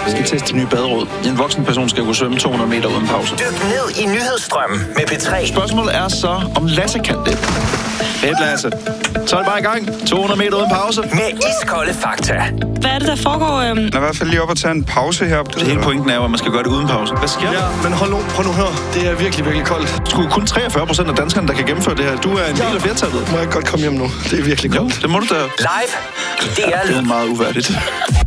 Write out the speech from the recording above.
Jeg skal teste de nye baderåd. En voksen person skal kunne svømme 200 meter uden pause. Dyk ned i nyhedsstrømmen med P3. Spørgsmålet er så, om Lasse kan det. Fedt, Lasse. Så er det bare i gang. 200 meter uden pause. Med iskolde fakta. Hvad er det, der foregår? Jeg er i hvert fald lige op og tage en pause her. Det hele pointen er jo, at man skal gøre det uden pause. Hvad sker der? Ja, men prøv nu at høre. Det er virkelig, virkelig koldt. Sgu kun 43% af danskerne, der kan gennemføre det her. Du er en del af flertallet. Må jeg godt komme hjem nu? Det er virkelig koldt. Jo, det må du da. Live i DR Lyd. Det er meget uværdigt.